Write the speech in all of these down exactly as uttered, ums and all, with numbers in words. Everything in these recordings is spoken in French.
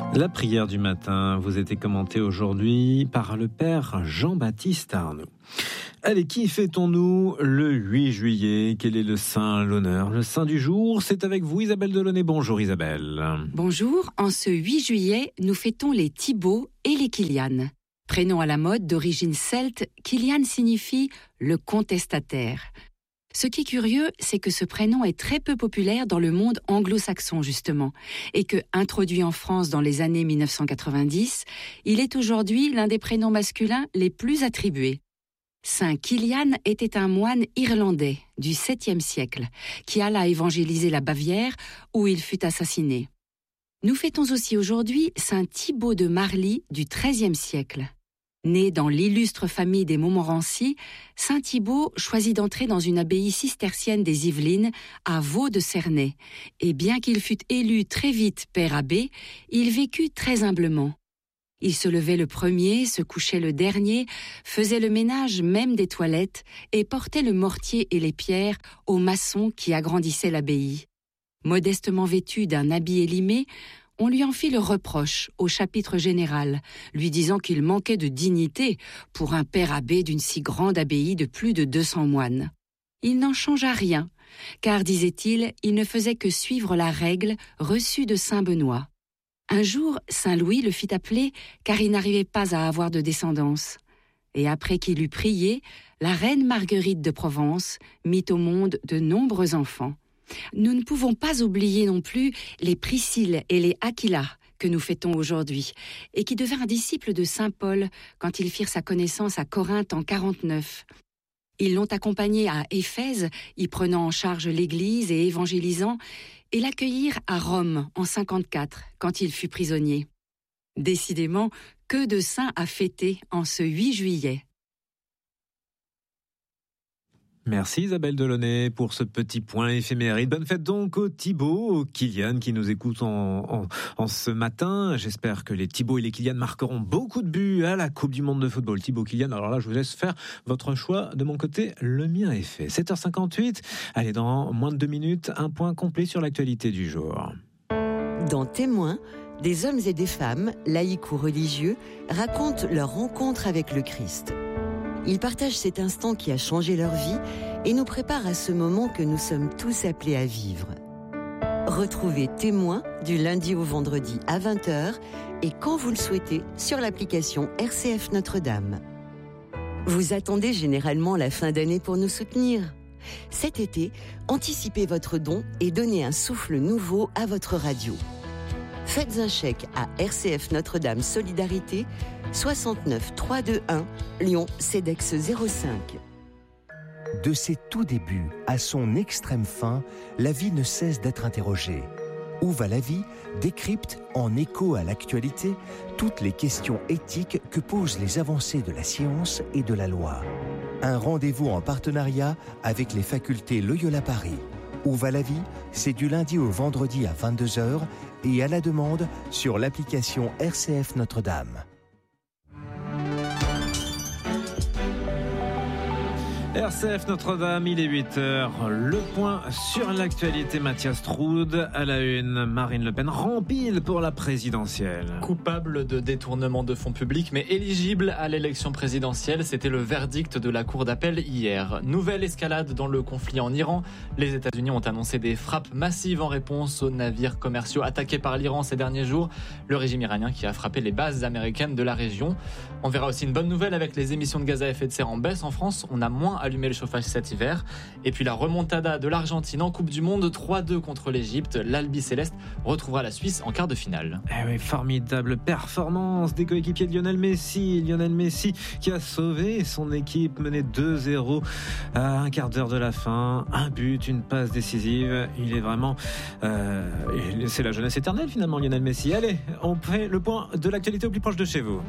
La prière du matin vous était commentée aujourd'hui par le Père Jean-Baptiste Arnoux. Allez, qui fêtons-nous le huit juillet? Quel est le saint, l'honneur, le saint du jour? C'est avec vous Isabelle Delaunay. Bonjour Isabelle. Bonjour, en ce huit juillet, nous fêtons les Thibaut et les Kilian. Prénom à la mode d'origine celte, Kilian signifie le contestataire. Ce qui est curieux, c'est que ce prénom est très peu populaire dans le monde anglo-saxon justement, et que, introduit en France dans les années mille neuf cent quatre-vingt-dix, il est aujourd'hui l'un des prénoms masculins les plus attribués. Saint Kilian était un moine irlandais du septième siècle, qui alla évangéliser la Bavière, où il fut assassiné. Nous fêtons aussi aujourd'hui Saint Thibaut de Marly du treizième siècle. Né dans l'illustre famille des Montmorency, Saint Thibaut choisit d'entrer dans une abbaye cistercienne des Yvelines, à Vaux-de-Cernay, et bien qu'il fût élu très vite père abbé, il vécut très humblement. Il se levait le premier, se couchait le dernier, faisait le ménage même des toilettes et portait le mortier et les pierres aux maçons qui agrandissaient l'abbaye. Modestement vêtu d'un habit élimé, on lui en fit le reproche au chapitre général, lui disant qu'il manquait de dignité pour un père abbé d'une si grande abbaye de plus de deux cents moines. Il n'en changea rien, car, disait-il, il ne faisait que suivre la règle reçue de saint Benoît. Un jour, saint Louis le fit appeler, car il n'arrivait pas à avoir de descendance. Et après qu'il eut prié, la reine Marguerite de Provence mit au monde de nombreux enfants. Nous ne pouvons pas oublier non plus les Priscille et les Aquila que nous fêtons aujourd'hui et qui devinrent disciples de saint Paul quand ils firent sa connaissance à Corinthe en quarante-neuf. Ils l'ont accompagné à Éphèse, y prenant en charge l'Église et évangélisant, et l'accueillirent à Rome en cinquante-quatre quand il fut prisonnier. Décidément, que de saints à fêter en ce huit juillet. Merci Isabelle Delaunay pour ce petit point éphéméride. Bonne fête donc aux Thibaut, aux Kilian qui nous écoutent en, en, en ce matin. J'espère que les Thibaut et les Kilian marqueront beaucoup de buts à la Coupe du Monde de football. Thibaut, Kilian, alors là je vous laisse faire votre choix. De mon côté, le mien est fait. sept heures cinquante-huit, allez, dans moins de deux minutes, un point complet sur l'actualité du jour. Dans Témoins, des hommes et des femmes, laïcs ou religieux, racontent leur rencontre avec le Christ. Ils partagent cet instant qui a changé leur vie et nous préparent à ce moment que nous sommes tous appelés à vivre. Retrouvez Témoins du lundi au vendredi à vingt heures et quand vous le souhaitez sur l'application R C F Notre-Dame. Vous attendez généralement la fin d'année pour nous soutenir. Cet été, anticipez votre don et donnez un souffle nouveau à votre radio. Faites un chèque à R C F Notre-Dame Solidarité, soixante-neuf trois cent vingt-et-un, Lyon, CEDEX zéro cinq. De ses tout débuts à son extrême fin, la vie ne cesse d'être interrogée. Où va la vie décrypte, en écho à l'actualité, toutes les questions éthiques que posent les avancées de la science et de la loi. Un rendez-vous en partenariat avec les facultés Loyola Paris. Où va la vie? C'est du lundi au vendredi à vingt-deux heures et à la demande sur l'application R C F Notre-Dame. R C F Notre-Dame, il est huit heures. Le point sur l'actualité, Mathias Troud. À la une, Marine Le Pen rempile pour la présidentielle. Coupable de détournement de fonds publics, mais éligible à l'élection présidentielle. C'était le verdict de la Cour d'appel hier. Nouvelle escalade dans le conflit en Iran. Les États-Unis ont annoncé des frappes massives en réponse aux navires commerciaux attaqués par l'Iran ces derniers jours. Le régime iranien qui a frappé les bases américaines de la région. On verra aussi une bonne nouvelle avec les émissions de gaz à effet de serre en baisse en France. On a moins allumer le chauffage cet hiver. Et puis la remontada de l'Argentine en Coupe du Monde, trois deux contre l'Égypte. L'Albi Céleste retrouvera la Suisse en quart de finale. Eh oui, formidable performance des coéquipiers de Lionel Messi. Lionel Messi qui a sauvé son équipe, menée deux zéro à un quart d'heure de la fin. Un but, une passe décisive. Il est vraiment... Euh, c'est la jeunesse éternelle finalement, Lionel Messi. Allez, on fait le point de l'actualité au plus proche de chez vous.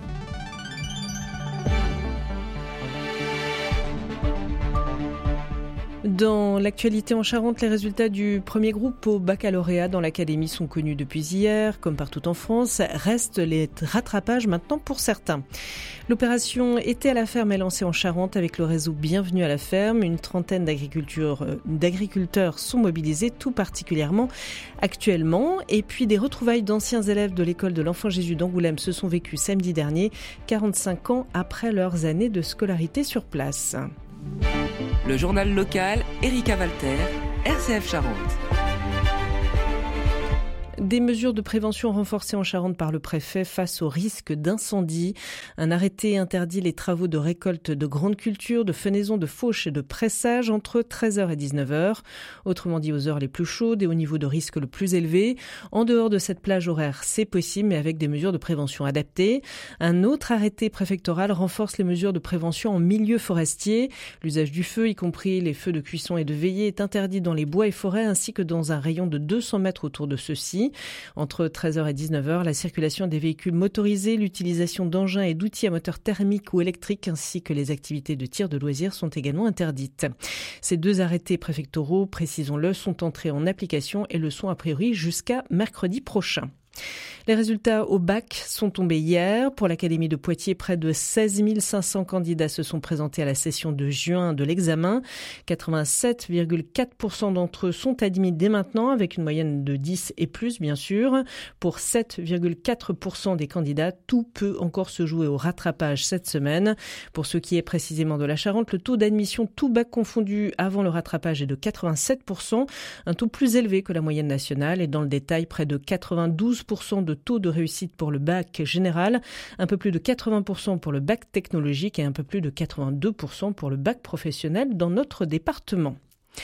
Dans l'actualité en Charente, les résultats du premier groupe au baccalauréat dans l'académie sont connus depuis hier. Comme partout en France, restent les rattrapages maintenant pour certains. L'opération Été à la ferme est lancée en Charente avec le réseau Bienvenue à la ferme. Une trentaine d'agriculteurs sont mobilisés, tout particulièrement actuellement. Et puis des retrouvailles d'anciens élèves de l'école de l'Enfant Jésus d'Angoulême se sont vécues samedi dernier, quarante-cinq ans après leurs années de scolarité sur place. Le journal local, Erika Walter, R C F Charente. Des mesures de prévention renforcées en Charente par le préfet face au risque d'incendie. Un arrêté interdit les travaux de récolte de grandes cultures, de fenaison, de fauche et de pressage entre treize heures et dix-neuf heures. Autrement dit, aux heures les plus chaudes et au niveau de risque le plus élevé. En dehors de cette plage horaire, c'est possible, mais avec des mesures de prévention adaptées. Un autre arrêté préfectoral renforce les mesures de prévention en milieu forestier. L'usage du feu, y compris les feux de cuisson et de veillée, est interdit dans les bois et forêts ainsi que dans un rayon de deux cents mètres autour de ceux-ci. Entre treize heures et dix-neuf heures, la circulation des véhicules motorisés, l'utilisation d'engins et d'outils à moteur thermique ou électrique ainsi que les activités de tir de loisirs sont également interdites. Ces deux arrêtés préfectoraux, précisons-le, sont entrés en application et le sont a priori jusqu'à mercredi prochain. Les résultats au bac sont tombés hier. Pour l'Académie de Poitiers, près de seize mille cinq cents candidats se sont présentés à la session de juin de l'examen. quatre-vingt-sept virgule quatre pour cent d'entre eux sont admis dès maintenant, avec une moyenne de dix et plus, bien sûr. Pour sept virgule quatre pour cent des candidats, tout peut encore se jouer au rattrapage cette semaine. Pour ce qui est précisément de la Charente, le taux d'admission tout bac confondu avant le rattrapage est de quatre-vingt-sept pour cent, un taux plus élevé que la moyenne nationale. Et dans le détail, près de quatre-vingt-douze pour cent de taux de réussite pour le bac général, un peu plus de quatre-vingts pour cent pour le bac technologique et un peu plus de quatre-vingt-deux pour cent pour le bac professionnel dans notre département.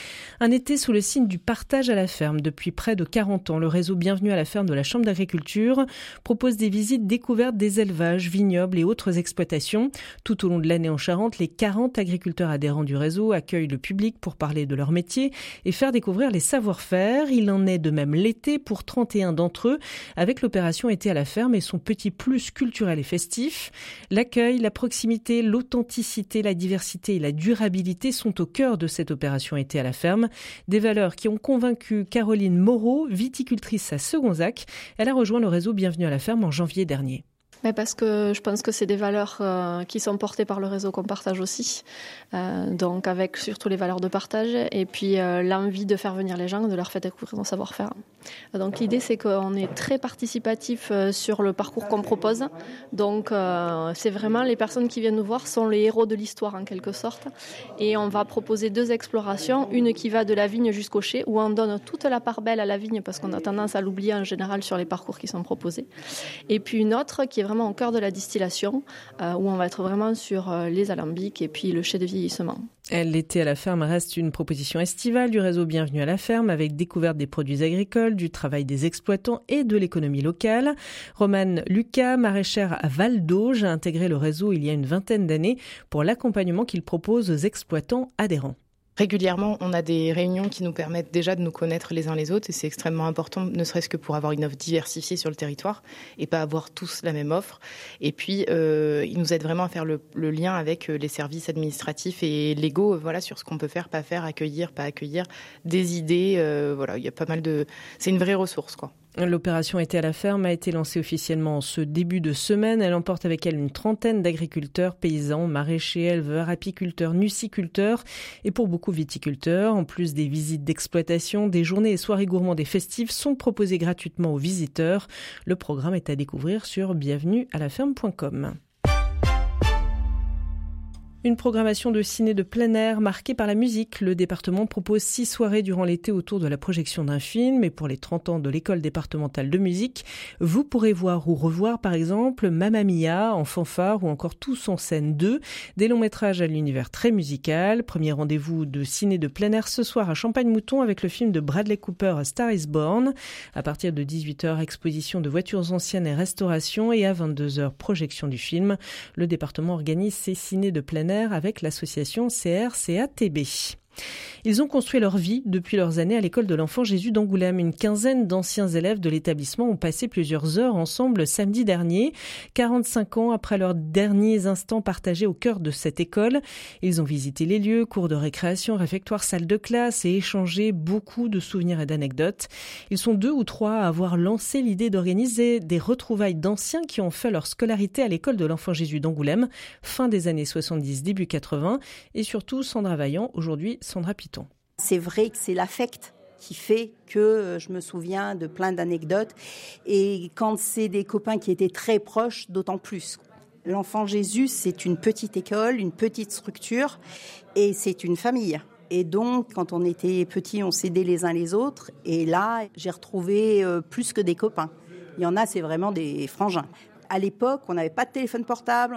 Un été sous le signe du partage à la ferme. Depuis près de quarante ans, le réseau Bienvenue à la ferme de la Chambre d'agriculture propose des visites découvertes des élevages, vignobles et autres exploitations. Tout au long de l'année en Charente, les quarante agriculteurs adhérents du réseau accueillent le public pour parler de leur métier et faire découvrir les savoir-faire. Il en est de même l'été pour trente et un d'entre eux, avec l'opération Été à la ferme et son petit plus culturel et festif. L'accueil, la proximité, l'authenticité, la diversité et la durabilité sont au cœur de cette opération Été à la ferme. Des valeurs qui ont convaincu Caroline Moreau, viticultrice à Segonzac. Elle a rejoint le réseau Bienvenue à la ferme en janvier dernier. Mais parce que je pense que c'est des valeurs euh, qui sont portées par le réseau qu'on partage aussi. Euh, donc avec surtout les valeurs de partage et puis euh, l'envie de faire venir les gens, de leur faire découvrir nos savoir-faire. Donc l'idée c'est qu'on est très participatif euh, sur le parcours qu'on propose. Donc euh, c'est vraiment les personnes qui viennent nous voir sont les héros de l'histoire en quelque sorte. Et on va proposer deux explorations, une qui va de la vigne jusqu'au chai où on donne toute la part belle à la vigne parce qu'on a tendance à l'oublier en général sur les parcours qui sont proposés. Et puis une autre qui est vraiment au cœur de la distillation, euh, où on va être vraiment sur euh, les alambics et puis le chai de vieillissement. L'été à la ferme reste une proposition estivale du réseau Bienvenue à la ferme, avec découverte des produits agricoles, du travail des exploitants et de l'économie locale. Romane Lucas, maraîchère à Val d'Auge, a intégré le réseau il y a une vingtaine d'années pour l'accompagnement qu'il propose aux exploitants adhérents. Régulièrement, on a des réunions qui nous permettent déjà de nous connaître les uns les autres et c'est extrêmement important, ne serait-ce que pour avoir une offre diversifiée sur le territoire et pas avoir tous la même offre. Et puis, euh, ils nous aident vraiment à faire le, le lien avec les services administratifs et légaux, voilà, sur ce qu'on peut faire, pas faire, accueillir, pas accueillir, des idées. Euh, voilà, il y a pas mal de, c'est une vraie ressource, quoi. L'opération Été à la ferme a été lancée officiellement en ce début de semaine. Elle emporte avec elle une trentaine d'agriculteurs, paysans, maraîchers, éleveurs, apiculteurs, nuciculteurs et pour beaucoup viticulteurs. En plus des visites d'exploitation, des journées et soirées gourmandes et festives sont proposées gratuitement aux visiteurs. Le programme est à découvrir sur bienvenue à la ferme point com. Une programmation de ciné de plein air marquée par la musique. Le département propose six soirées durant l'été autour de la projection d'un film. Et pour les trente ans de l'école départementale de musique, vous pourrez voir ou revoir par exemple Mamma Mia en fanfare ou encore Tous en scène deux, des longs métrages à l'univers très musical. Premier rendez-vous de ciné de plein air ce soir à Champagne-Mouton avec le film de Bradley Cooper Star is Born. À partir de dix-huit heures, exposition de voitures anciennes et restauration et à vingt-deux heures, projection du film. Le département organise ses ciné de plein air avec l'association C R C A T B. Ils ont construit leur vie depuis leurs années à l'école de l'Enfant Jésus d'Angoulême. Une quinzaine d'anciens élèves de l'établissement ont passé plusieurs heures ensemble samedi dernier, quarante-cinq ans après leurs derniers instants partagés au cœur de cette école. Ils ont visité les lieux, cours de récréation, réfectoire, salle de classe et échangé beaucoup de souvenirs et d'anecdotes. Ils sont deux ou trois à avoir lancé l'idée d'organiser des retrouvailles d'anciens qui ont fait leur scolarité à l'école de l'Enfant Jésus d'Angoulême, fin des années soixante-dix, début quatre-vingts, et surtout Sandra Vaillant, aujourd'hui Sandra Piton. C'est vrai que c'est l'affect qui fait que je me souviens de plein d'anecdotes. Et quand c'est des copains qui étaient très proches, d'autant plus. L'Enfant Jésus, c'est une petite école, une petite structure, et c'est une famille. Et donc, quand on était petits, on s'aidait les uns les autres. Et là, j'ai retrouvé plus que des copains. Il y en a, c'est vraiment des frangins. À l'époque, on n'avait pas de téléphone portable,